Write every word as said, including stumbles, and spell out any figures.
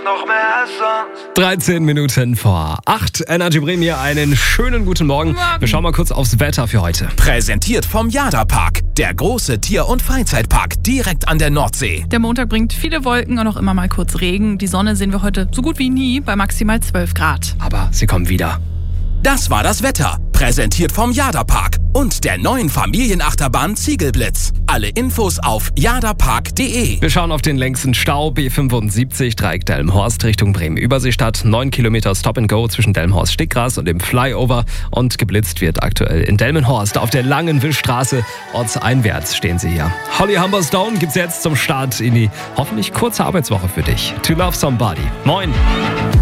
Noch mehr als sonst. dreizehn Minuten vor acht. Energy Bremen hier, einen schönen guten Morgen. Morgen. Wir schauen mal kurz aufs Wetter für heute. Präsentiert vom Jada-Park, der große Tier- und Freizeitpark direkt an der Nordsee. Der Montag bringt viele Wolken und auch immer mal kurz Regen. Die Sonne sehen wir heute so gut wie nie bei maximal zwölf Grad. Aber sie kommen wieder. Das war das Wetter, präsentiert vom Jada-Park und der neuen Familienachterbahn Ziegelblitz. Alle Infos auf jadapark punkt de. Wir schauen auf den längsten Stau B fünfundsiebzig, Dreieck Delmenhorst Richtung Bremen-Überseestadt. neun Kilometer Stop-and-Go zwischen Delmenhorst-Stickgras und dem Flyover. Und geblitzt wird aktuell in Delmenhorst. Auf der langen Wischstraße ortseinwärts stehen sie hier. Holly Humberstone gibt's jetzt zum Start in die hoffentlich kurze Arbeitswoche für dich. To Love Somebody. Moin!